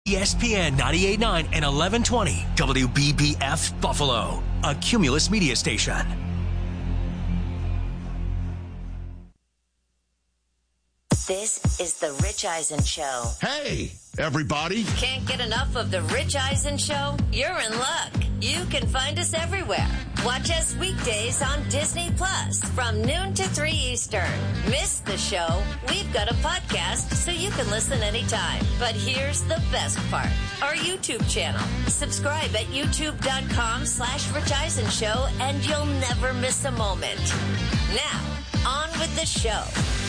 ESPN 98.9 and 1120 WBBF Buffalo, a Cumulus media station. This is the Rich Eisen Show. Hey, everybody. Can't get enough of the Rich Eisen Show? You're in luck. You can find us everywhere. Watch us weekdays on Disney Plus from noon to 3 Eastern. Miss the show? We've got a podcast so you can listen anytime. But here's the best part. Our YouTube channel. Subscribe at youtube.com/Rich Eisen Show and you'll never miss a moment. Now, on with the show.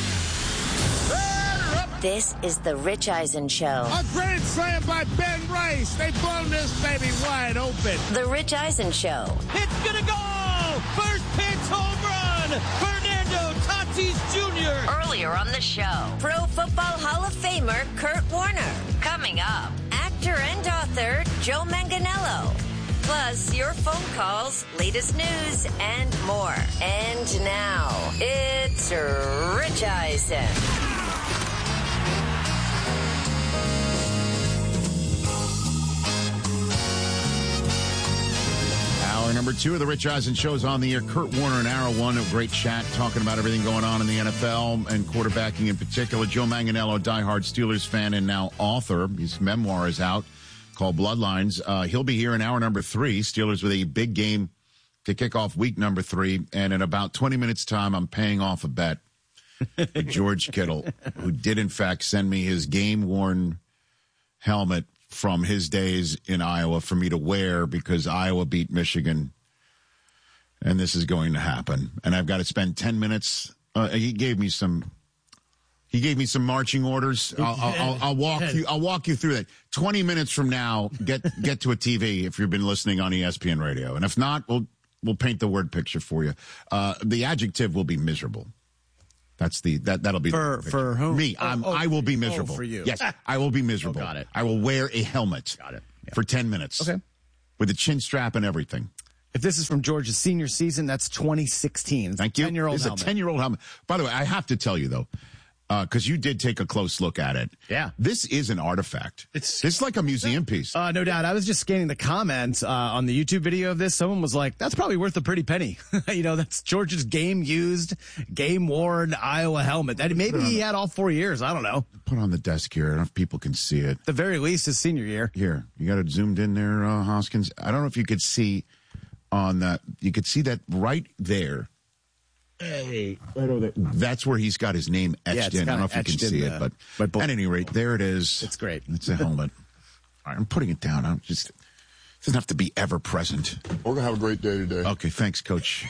This is the Rich Eisen Show. A grand slam by Ben Rice. They've blown this baby wide open. The Rich Eisen Show. It's going to go! First pitch home run! Fernando Tatis Jr. Earlier on the show, Pro Football Hall of Famer Kurt Warner. Coming up, actor and author Joe Manganiello. Plus, your phone calls, latest news, and more. And now, it's Rich Eisen. Hour number 2 of the Rich Eisen Show is on the air. Kurt Warner and Hour 1, a great chat talking about everything going on in the NFL and quarterbacking in particular. Joe Manganiello, diehard Steelers fan and now author. His memoir is out called Bloodlines. He'll be here in hour number 3. Steelers with a big game to kick off week number 3. And in about 20 minutes' time, I'm paying off a bet with George Kittle, who did, in fact, send me his game-worn helmet from his days in Iowa for me to wear because Iowa beat Michigan, and this is going to happen. And I've got to spend 10 minutes. He gave me some marching orders. I'll walk you through that. 20 minutes from now, get to a TV if you've been listening on ESPN Radio, and if not, we'll paint the word picture for you. The adjective will be miserable. That'll be for whom? Me. I will be miserable. For you. Yes, I will be miserable. Got it. I will wear a helmet. Got it. Yeah. For 10 minutes. Okay. With a chin strap and everything. If this is from George's senior season, that's 2016. Thank you. 10-year-old helmet. It's a 10-year-old helmet. By the way, I have to tell you though, because you did take a close look at it. Yeah. This is an artifact. It's like a museum piece. No doubt. I was just scanning the comments on the YouTube video of this. Someone was like, that's probably worth a pretty penny. That's George's game-used, game-worn Iowa helmet. That maybe he had all 4 years. I don't know. Put on the desk here. I don't know if people can see it. At the very least, his senior year. Here. You got it zoomed in there, Hoskins. I don't know if you could see on that. You could see that right there. Hey, that's where he's got his name etched in. I don't know if you can see it, but at any rate, there it is. It's great. It's a helmet. All right, I'm putting it down. It doesn't have to be ever present. We're going to have a great day today. Okay, thanks, Coach.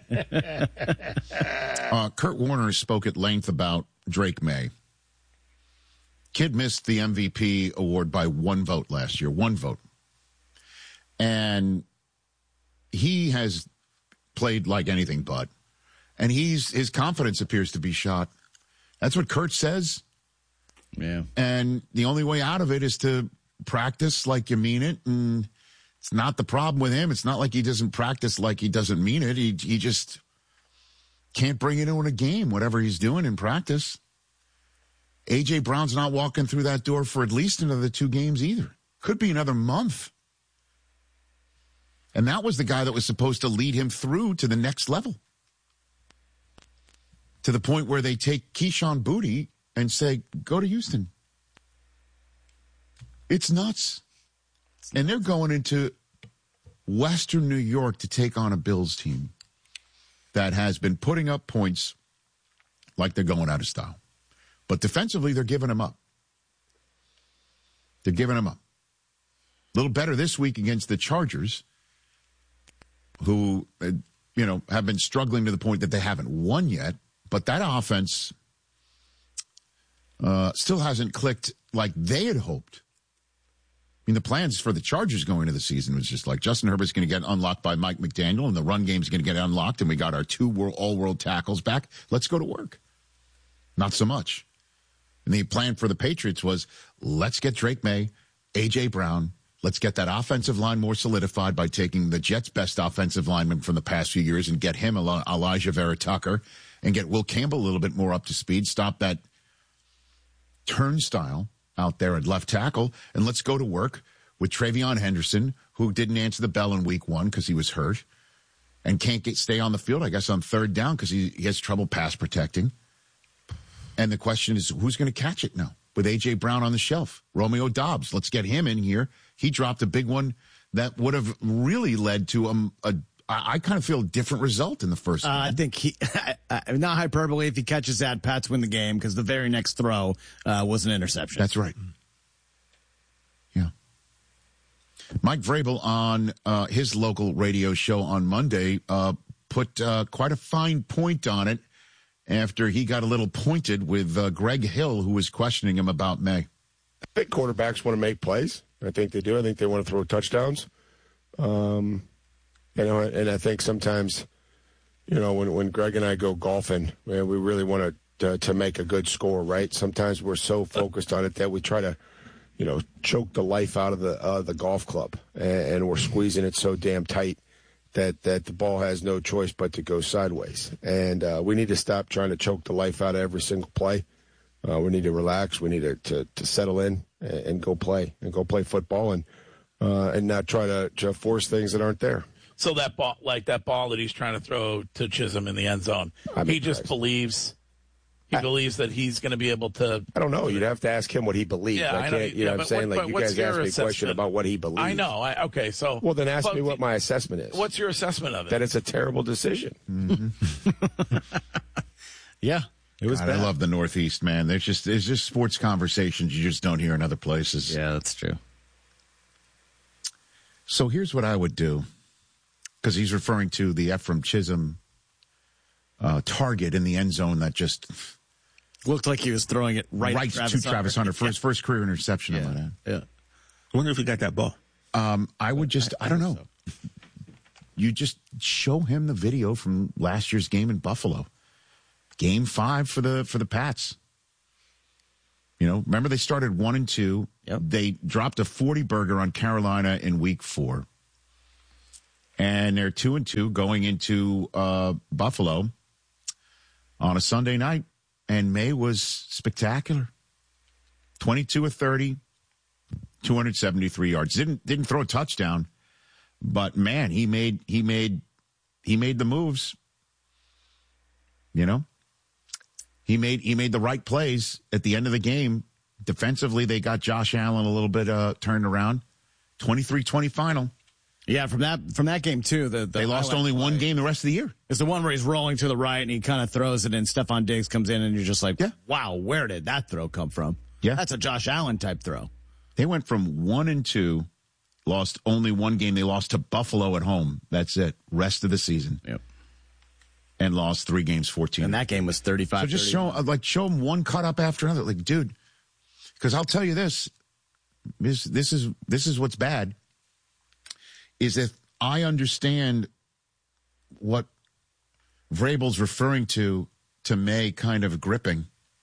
Kurt Warner spoke at length about Drake May. Kid missed the MVP award by 1 vote last year. 1 vote. And he has played like anything but. And his confidence appears to be shot. That's what Kurt says. Yeah. And the only way out of it is to practice like you mean it. And it's not the problem with him. It's not like he doesn't practice like he doesn't mean it. He just can't bring it in a game, whatever he's doing in practice. A.J. Brown's not walking through that door for at least another 2 games either. Could be another month. And that was the guy that was supposed to lead him through to the next level. To the point where they take Keyshawn Boutte and say, go to Houston. It's nuts. And they're going into Western New York to take on a Bills team that has been putting up points like they're going out of style. But defensively, they're giving them up. They're giving them up. A little better this week against the Chargers, who, have been struggling to the point that they haven't won yet. But that offense still hasn't clicked like they had hoped. I mean, the plans for the Chargers going into the season was just like Justin Herbert's going to get unlocked by Mike McDaniel, and the run game's going to get unlocked, and we got our 2 all-world tackles back. Let's go to work. Not so much. And the plan for the Patriots was, let's get Drake May, A.J. Brown. Let's get that offensive line more solidified by taking the Jets' best offensive lineman from the past few years and get him Elijah Vera Tucker, and get Will Campbell a little bit more up to speed, stop that turnstile out there at left tackle, and let's go to work with Travion Henderson, who didn't answer the bell in week 1 because he was hurt and can't stay on the field, I guess, on third down because he has trouble pass protecting. And the question is, who's going to catch it now with A.J. Brown on the shelf? Romeo Doubs, let's get him in here. He dropped a big one that would have really led to I kind of feel a different result in the first game. I think not hyperbole, if he catches that, Pats win the game because the very next throw was an interception. That's right. Yeah. Mike Vrabel on his local radio show on Monday put quite a fine point on it after he got a little pointed with Greg Hill, who was questioning him about May. I think quarterbacks want to make plays. I think they do. I think they want to throw touchdowns. And I think sometimes, when Greg and I go golfing, we really want to make a good score, right? Sometimes we're so focused on it that we try to, choke the life out of the golf club, and we're squeezing it so damn tight that the ball has no choice but to go sideways. And we need to stop trying to choke the life out of every single play. We need to relax. We need to settle in and go play football and not try to force things that aren't there. So that ball that he's trying to throw to Chisholm in the end zone, he just believes. He believes that he's going to be able to. I don't know. You'd have to ask him what he believes. Yeah, I can't. What I'm saying? Like, you guys asked me a question about what he believes. I know. Okay, so. Well, then ask me what my assessment is. What's your assessment of it? That it's a terrible decision. Mm-hmm. Yeah, it was God, bad. I love the Northeast, man. There's just sports conversations you just don't hear in other places. Yeah, that's true. So here's what I would do, because he's referring to the Ephraim Chisholm target in the end zone that just looked like he was throwing it right to Travis Hunter for his first career interception. Yeah. I wonder if he got that ball. I would just, I don't know. So. You just show him the video from last year's game in Buffalo. Game 5 for the Pats. Remember they started 1-2. Yep. They dropped a 40-burger on Carolina in week 4. And they're 2-2 going into Buffalo on a Sunday night. And May was spectacular. 22 of 30, 273 yards. Didn't throw a touchdown, but man, he made the moves. He made the right plays at the end of the game. Defensively, they got Josh Allen a little bit turned around. 23-20 final. Yeah, from that game too. They lost only one game the rest of the year. It's the one where he's rolling to the right and he kind of throws it, and Stephon Diggs comes in, and you're just like, wow, where did that throw come from? Yeah, that's a Josh Allen type throw. They went from 1-2, lost only one game. They lost to Buffalo at home. That's it. Rest of the season. Yep. And lost 3 games, 14. And that game was 35. So just show him one cut up after another. Like, dude, because I'll tell you this is what's bad. Is if I understand what Vrabel's referring to May kind of gripping,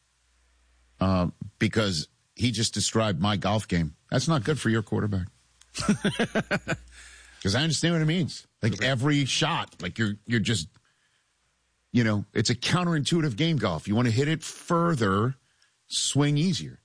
because he just described my golf game. That's not good for your quarterback. Because I understand what it means. Like every shot, like you're just, it's a counterintuitive game, golf. You want to hit it further, swing easier.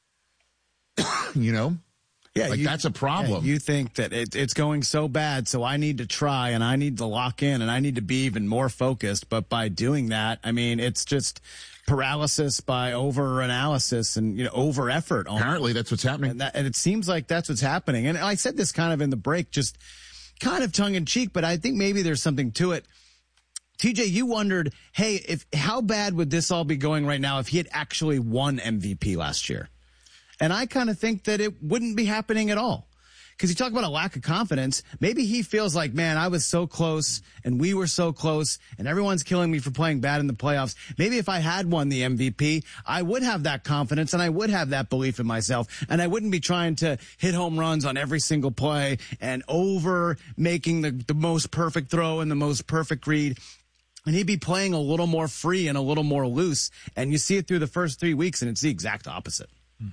Yeah, that's a problem. Yeah, you think that it's going so bad, so I need to try, and I need to lock in, and I need to be even more focused. But by doing that, I mean, it's just paralysis by over-analysis and, over-effort. Apparently, that's what's happening. And it seems like that's what's happening. And I said this kind of in the break, just kind of tongue-in-cheek, but I think maybe there's something to it. TJ, you wondered, hey, how bad would this all be going right now if he had actually won MVP last year? And I kind of think that it wouldn't be happening at all. Because you talk about a lack of confidence. Maybe he feels like, man, I was so close and we were so close and everyone's killing me for playing bad in the playoffs. Maybe if I had won the MVP, I would have that confidence and I would have that belief in myself. And I wouldn't be trying to hit home runs on every single play and over making the most perfect throw and the most perfect read. And he'd be playing a little more free and a little more loose. And you see it through the first 3 weeks, and it's the exact opposite.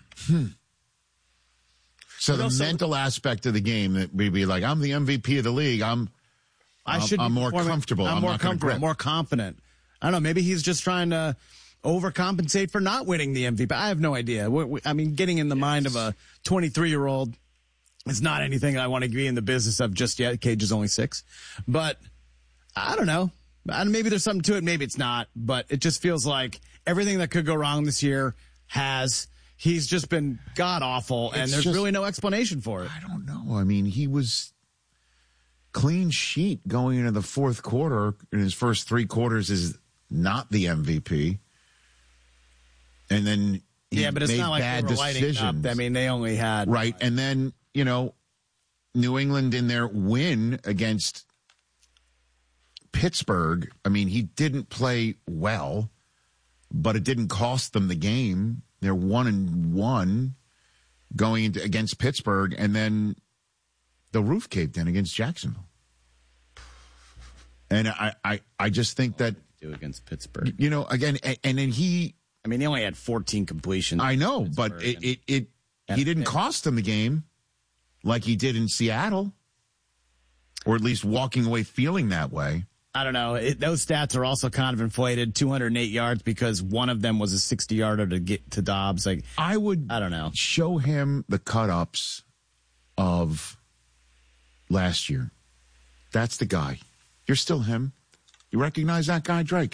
So the mental aspect of the game, that we'd be like, I'm the MVP of the league. I'm more comfortable. I'm more comfortable. I'm more confident. I don't know. Maybe he's just trying to overcompensate for not winning the MVP? I have no idea. I mean, getting in the mind of a 23-year-old is not anything I want to be in the business of just yet. Cage is only 6. But I don't know. Maybe there's something to it. Maybe it's not. But it just feels like everything that could go wrong this year has. He's just been god-awful, and there's really no explanation for it. I don't know. I mean, he was clean sheet going into the fourth quarter. In his first 3 quarters is not the MVP. And then he but it's made not like bad they were lighting decisions. up. I mean, they only had... Right, and then, New England in their win against Pittsburgh, I mean, he didn't play well, but it didn't cost them the game. They're 1-1 going into against Pittsburgh, and then the roof caved in against Jacksonville. And I just think that... Do against Pittsburgh. Again, and then he... I mean, he only had 14 completions. I know, but he didn't cost them the game like he did in Seattle, or at least walking away feeling that way. I don't know. Those stats are also kind of inflated. 208 yards because one of them was a 60-yarder to get to Dobbs. I don't know. Show him the cut-ups of last year. That's the guy. You're still him. You recognize that guy, Drake?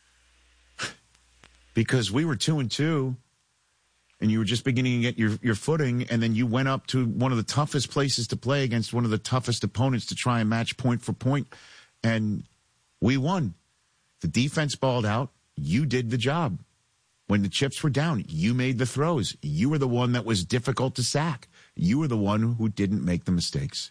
Because we were 2-2, and you were just beginning to get your footing, and then you went up to one of the toughest places to play against one of the toughest opponents to try and match point for point, and we won. The defense balled out. You did the job. When the chips were down, you made the throws. You were the one that was difficult to sack. You were the one who didn't make the mistakes.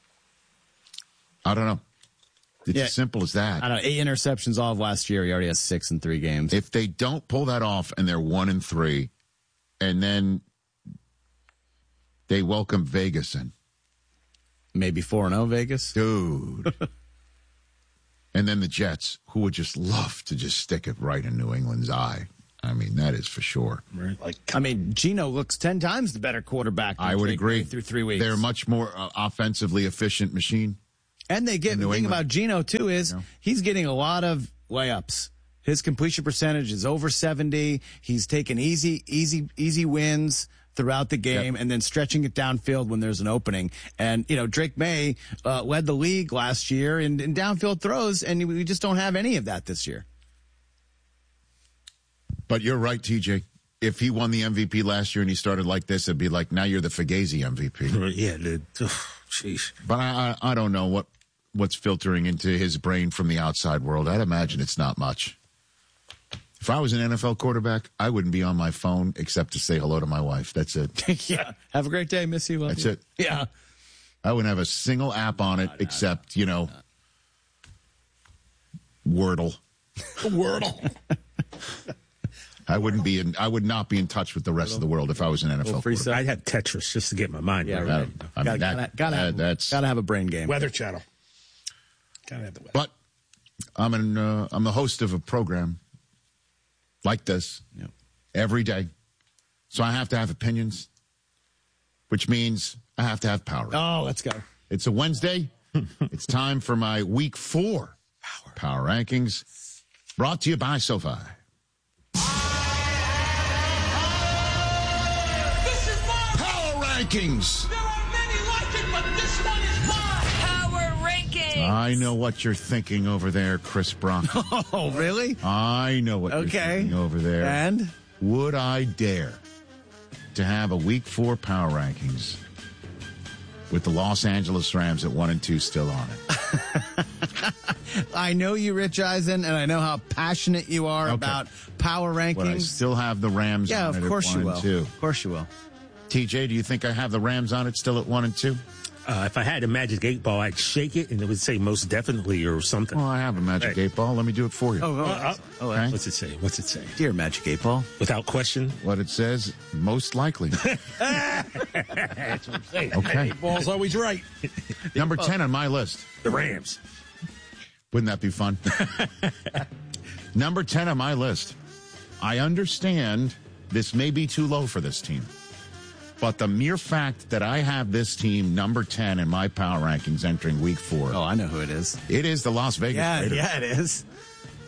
I don't know. It's as simple as that. I don't know. 8 interceptions all of last year. He already has 6 in 3 games. If they don't pull that off and they're 1-3, and then they welcome Vegas in. Maybe 4-0 Vegas? Dude. And then the Jets, who would just love to just stick it right in New England's eye. I mean, that is for sure. Right. Geno looks 10 times the better quarterback. I would agree. Through 3 weeks. They're a much more offensively efficient machine. And the thing about Geno, too, is he's getting a lot of layups. His completion percentage is over 70. He's taking easy wins throughout the game and then stretching it downfield when there's an opening. And, Drake May led the league last year in downfield throws, and we just don't have any of that this year. But you're right, TJ. If he won the MVP last year and he started like this, it'd be like, now you're the Fugazi MVP. Yeah, dude. Jeez. But I don't know what's filtering into his brain from the outside world. I'd imagine it's not much. If I was an NFL quarterback, I wouldn't be on my phone except to say hello to my wife. That's it. Yeah. Have a great day. Miss you. That's it. Yeah. I wouldn't have a single app on it except, Wordle. Wordle. I would not be in touch with the rest of the world if I was an NFL quarterback. I'd have Tetris just to get my mind right. I mean, gotta have a brain game. Weather Channel. Gotta have the weather. But I'm the host of a program like this every day, so I have to have opinions, which means I have to have power. Oh, let's go. It's a Wednesday. It's time for my Week 4 Power Rankings, brought to you by SoFi. Rankings. There are many like it, but this one is mine. Power Rankings. I know what you're thinking over there, Chris Brock. Oh, really? I know what you're thinking over there. And? Would I dare to have a Week 4 Power Rankings with the Los Angeles Rams at 1 and 2 still on it? I know you, Rich Eisen, and I know how passionate you are about Power Rankings. But I still have the Rams on it of course at 1 you and will. 2. Of course you will. TJ, do you think I have the Rams on it still at 1 and 2? If I had a magic 8-ball, I'd shake it and it would say most definitely or something. Well, I have a magic 8-ball. Let me do it for you. Okay. What's it say? What's it say? Dear Magic 8-Ball. Without question? What it says, most likely. That's what I'm saying. Okay. 8-ball's always right. Number 10 on my list. The Rams. Wouldn't that be fun? Number 10 on my list. I understand this may be too low for this team. But the mere fact that I have this team number 10 in my power rankings entering Week 4. Oh, I know who it is. It is the Las Vegas Raiders. Yeah, it is.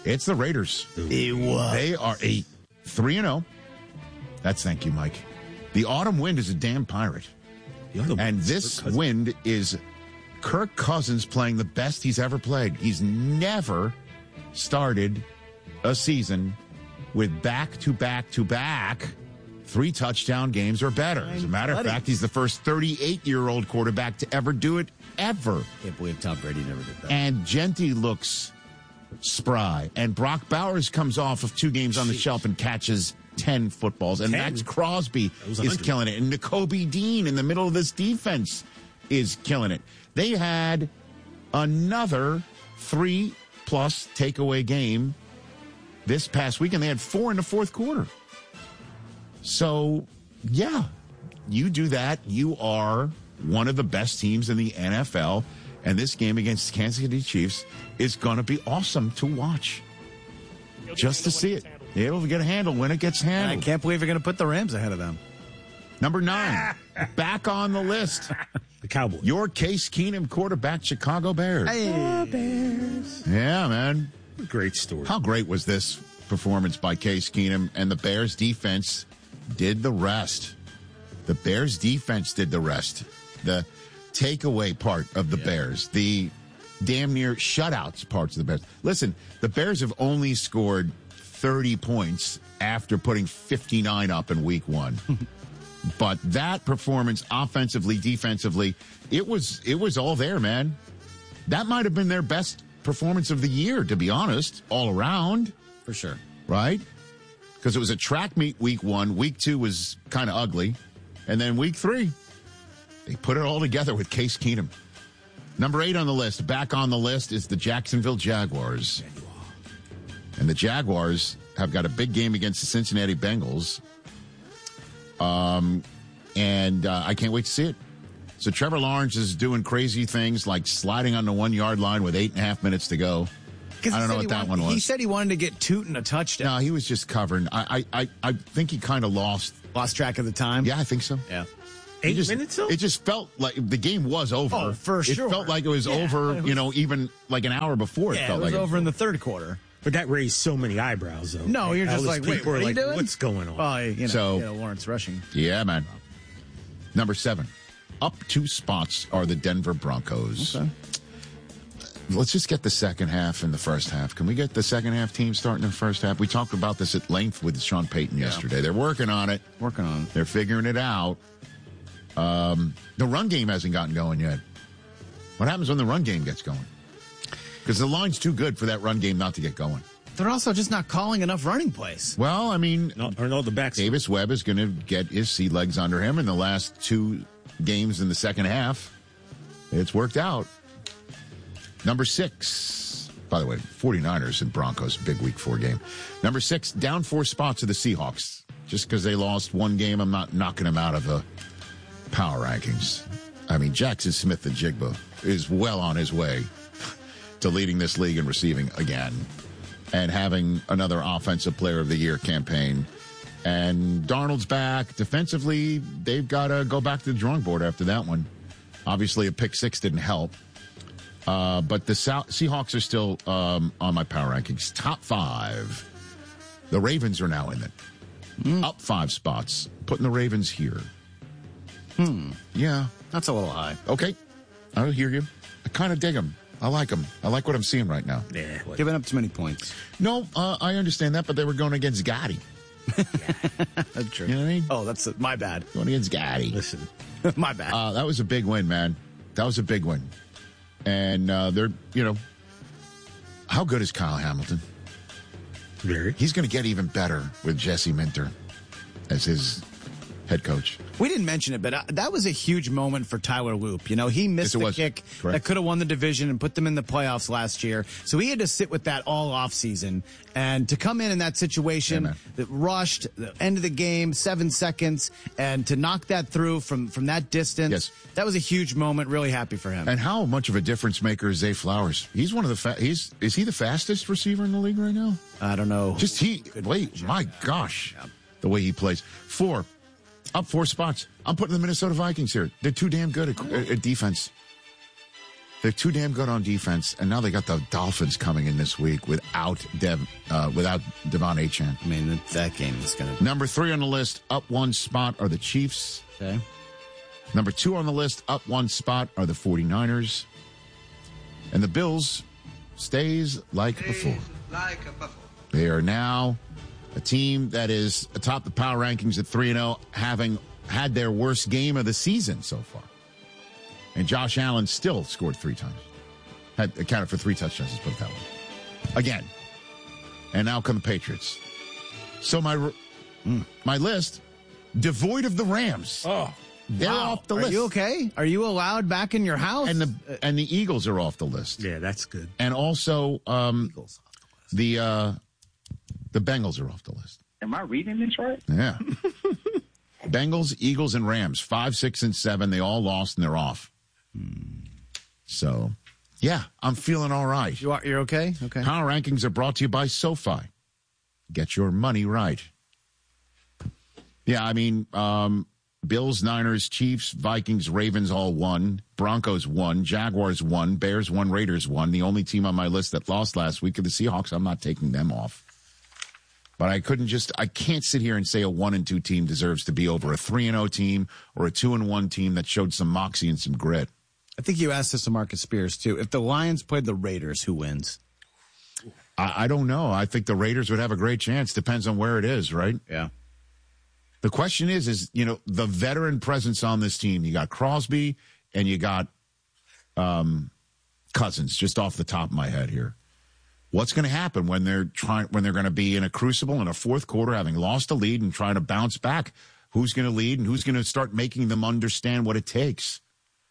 It's the Raiders. They are a 3-0. That's thank you, Mike. The autumn wind is a damn pirate. And this wind is Kirk Cousins playing the best he's ever played. He's never started a season with back-to-back-to-back 3 touchdown games or better. As a matter of fact, he's the first 38-year-old quarterback to ever do it, ever. Can't believe Tom Brady never did that. And Genty looks spry. And Brock Bowers comes off of 2 games on the shelf and catches 10 footballs. And 10? Max Crosby is killing it. And Nakobe Dean in the middle of this defense is killing it. They had another 3+ takeaway game this past weekend. They had 4 in the fourth quarter. So, yeah, you do that. You are one of the best teams in the NFL. And this game against Kansas City Chiefs is going to be awesome to watch. Just to see it. It'll get a handle when it gets handled. I can't believe you're going to put the Rams ahead of them. Number 9, back on the list. The Cowboys. Your Case Keenum quarterback, Chicago Bears. Hey. Bears. Yeah, man. Great story. How great was this performance by Case Keenum? And the Bears defense did the rest. The Bears defense did the rest. The takeaway part of the Bears. The damn near shutouts parts of the Bears. Listen, the Bears have only scored 30 points after putting 59 up in week 1. But that performance, offensively, defensively, it was all there, man. That might have been their best performance of the year, to be honest, all around. For sure. Right? Because it was a track meet week 1. Week 2 was kind of ugly. And then week 3, they put it all together with Case Keenum. Number 8 on the list, back on the list, is the Jacksonville Jaguars. And the Jaguars have got a big game against the Cincinnati Bengals. And I can't wait to see it. So Trevor Lawrence is doing crazy things like sliding on the 1-yard line with 8.5 minutes to go. I don't know what that one was. He said he wanted to get Tootin a touchdown. No, he was just covering. I think he kind of lost track of the time. Yeah, I think so. Yeah. 8 minutes though? It just felt like the game was over. Oh, for sure. It felt like it was over, even like an hour before. It felt like it was over in the third quarter. But that raised so many eyebrows, though. No, you're just like, wait, what are you doing? What's going on? Well, Lawrence rushing. Yeah, man. Number 7, up 2 spots are the Denver Broncos. Okay. Let's just get the second half and the first half. Can we get the second half team starting in the first half? We talked about this at length with Sean Payton yesterday. They're working on it. They're figuring it out. The run game hasn't gotten going yet. What happens when the run game gets going? Because the line's too good for that run game not to get going. They're also just not calling enough running plays. Well, I mean, the backs. Davis Webb is going to get his sea legs under him in the last 2 games in the second half. It's worked out. Number 6, by the way, 49ers and Broncos, big week 4 game. Number 6, down 4 spots to the Seahawks. Just because they lost 1 game, I'm not knocking them out of the power rankings. I mean, Jackson Smith-Njigba is well on his way to leading this league in receiving again and having another Offensive Player of the Year campaign. And Darnold's back. Defensively, they've got to go back to the drawing board after that one. Obviously, a pick 6 didn't help. But the Seahawks are still on my power rankings. Top 5. The Ravens are now in it. Up 5 spots. Putting the Ravens here. Yeah. That's a little high. Okay. I hear you. I kind of dig them. I like them. I like what I'm seeing right now. Yeah. Giving up too many points. No, I understand that, but they were going against Gotti. That's true. You know what I mean? Oh, that's my bad. Going against Gotti. Listen. My bad. That was a big win, man. That was a big win. And they're, how good is Kyle Hamilton? Very. He's going to get even better with Jesse Minter as his head coach. We didn't mention it, but that was a huge moment for Tyler Loop. He missed the kick that could have won the division and put them in the playoffs last year. So he had to sit with that all offseason. And to come in that situation that rushed, the end of the game, 7 seconds, and to knock that through from that distance, that was a huge moment. Really happy for him. And how much of a difference maker is Zay Flowers? He's one of the is he the fastest receiver in the league right now? I don't know. My gosh, the way he plays. 4. Up 4 spots. I'm putting the Minnesota Vikings here. They're too damn good at defense. They're too damn good on defense, and now they got the Dolphins coming in this week without Devon Achane. I mean, that game is going to... Number 3 on the list, up 1 spot, are the Chiefs. Okay. Number 2 on the list, up 1 spot, are the 49ers. And the Bills stays like before. They are now a team that is atop the power rankings at 3-0, having had their worst game of the season so far. And Josh Allen still scored 3 times. Had accounted for 3 touchdowns, let's put it that way. Again. And now come the Patriots. So my list, devoid of the Rams. Oh, they're off the list. Are you okay? Are you allowed back in your house? And the Eagles are off the list. Yeah, that's good. And also the Bengals are off the list. Am I reading this right? Yeah. Bengals, Eagles, and Rams, 5, 6, and 7. They all lost and they're off. So, yeah, I'm feeling all right. You're okay? Okay. Power rankings are brought to you by SoFi. Get your money right. Yeah, I mean, Bills, Niners, Chiefs, Vikings, Ravens all won. Broncos won. Jaguars won. Bears won. Raiders won. The only team on my list that lost last week are the Seahawks. I'm not taking them off. But I can't sit here and say a 1-2 team deserves to be over a 3-0 team or a 2-1 team that showed some moxie and some grit. I think you asked this to Marcus Spears, too. If the Lions played the Raiders, who wins? I don't know. I think the Raiders would have a great chance. Depends on where it is, right? Yeah. The question is, the veteran presence on this team. You got Crosby and you got Cousins, just off the top of my head here. What's going to happen when they're going to be in a crucible in a fourth quarter, having lost a lead and trying to bounce back? Who's going to lead and who's going to start making them understand what it takes?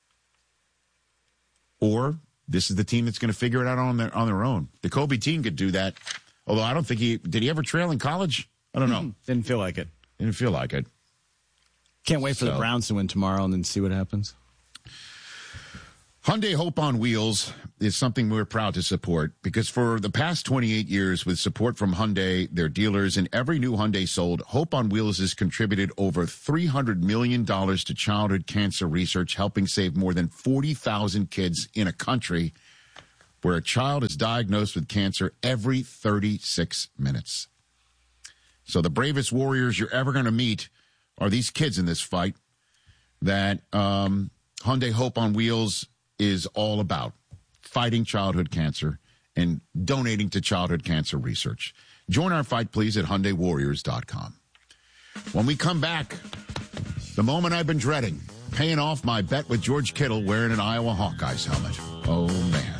Or this is the team that's going to figure it out on their own. The Kobe team could do that. Although I don't think did he ever trail in college? I don't know. Didn't feel like it. Didn't feel like it. Can't wait for the Browns to win tomorrow and then see what happens. Hyundai Hope on Wheels is something we're proud to support because for the past 28 years, with support from Hyundai, their dealers, and every new Hyundai sold, Hope on Wheels has contributed over $300 million to childhood cancer research, helping save more than 40,000 kids in a country where a child is diagnosed with cancer every 36 minutes. So the bravest warriors you're ever going to meet are these kids in this fight that Hyundai Hope on Wheels is all about, fighting childhood cancer and donating to childhood cancer research. Join our fight, please, at HyundaiWarriors.com. When we come back, the moment I've been dreading, paying off my bet with George Kittle wearing an Iowa Hawkeyes helmet. Oh, man.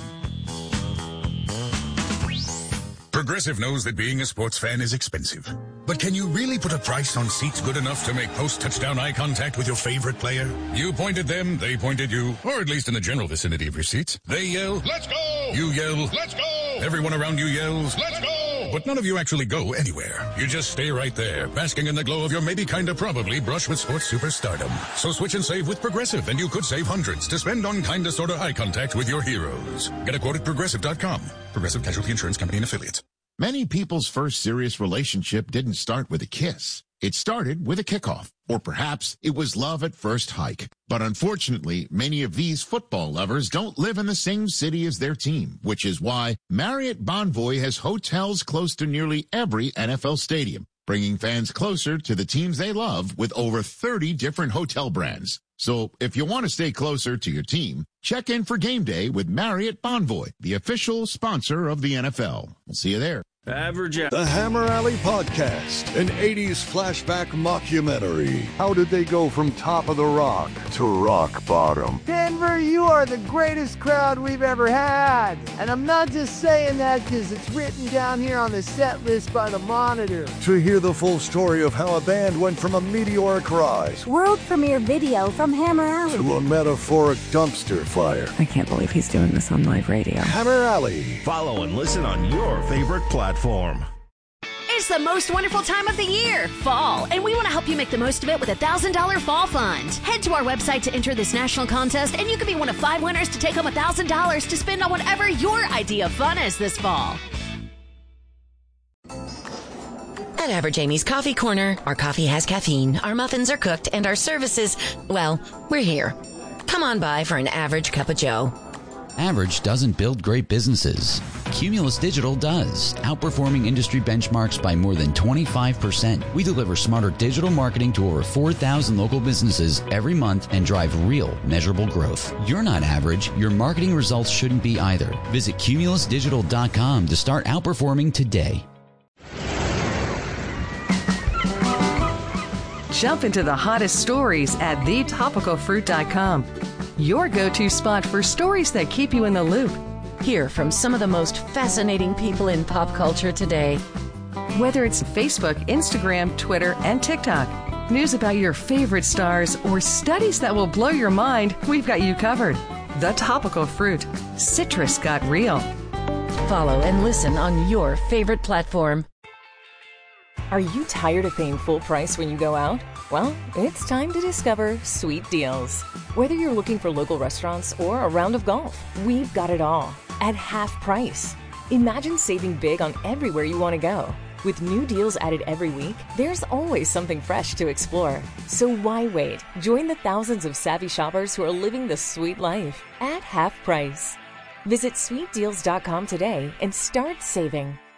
Progressive knows that being a sports fan is expensive. But can you really put a price on seats good enough to make post-touchdown eye contact with your favorite player? You point at them, they point at you, or at least in the general vicinity of your seats. They yell, "Let's go!" You yell, "Let's go!" Everyone around you yells, "Let's go!" But none of you actually go anywhere. You just stay right there, basking in the glow of your maybe kinda probably brush with sports superstardom. So switch and save with Progressive, and you could save hundreds to spend on kinda sorta eye contact with your heroes. Get a quote at Progressive.com. Progressive Casualty Insurance Company and Affiliates. Many people's first serious relationship didn't start with a kiss. It started with a kickoff. Or perhaps it was love at first hike. But unfortunately, many of these football lovers don't live in the same city as their team, which is why Marriott Bonvoy has hotels close to nearly every NFL stadium, bringing fans closer to the teams they love with over 30 different hotel brands. So if you want to stay closer to your team, check in for game day with Marriott Bonvoy, the official sponsor of the NFL. We'll see you there. The Hammer Alley Podcast, an 80s flashback mockumentary. How did they go from top of the rock to rock bottom? Denver, you are the greatest crowd we've ever had. And I'm not just saying that because it's written down here on the set list by the Monitor. To hear the full story of how a band went from a meteoric rise, world premiere video from Hammer Alley, to a metaphoric dumpster fire. I can't believe he's doing this on live radio. Hammer Alley. Follow and listen on your favorite platform. It's the most wonderful time of the year, fall, and we want to help you make the most of it with a $1,000 fall fund. Head to our website to enter this national contest, and you could be one of 5 winners to take home $1,000 to spend on whatever your idea of fun is this fall. At Average Amy's Coffee Corner, our coffee has caffeine, our muffins are cooked, and our services, well, we're here. Come on by for an average cup of joe. Average doesn't build great businesses. Cumulus Digital does, outperforming industry benchmarks by more than 25%. We deliver smarter digital marketing to over 4,000 local businesses every month and drive real, measurable growth. You're not average. Your marketing results shouldn't be either. Visit cumulusdigital.com to start outperforming today. Jump into the hottest stories at thetopicalfruit.com. Your go-to spot for stories that keep you in the loop. Hear from some of the most fascinating people in pop culture today. Whether it's Facebook, Instagram, Twitter, and TikTok, news about your favorite stars, or studies that will blow your mind, we've got you covered. The Topical Fruit. Citrus got real. Follow and listen on your favorite platform. Are you tired of paying full price when you go out? Well, it's time to discover Sweet Deals. Whether you're looking for local restaurants or a round of golf, we've got it all at half price. Imagine saving big on everywhere you want to go. With new deals added every week, there's always something fresh to explore. So why wait? Join the thousands of savvy shoppers who are living the sweet life at half price. Visit sweetdeals.com today and start saving.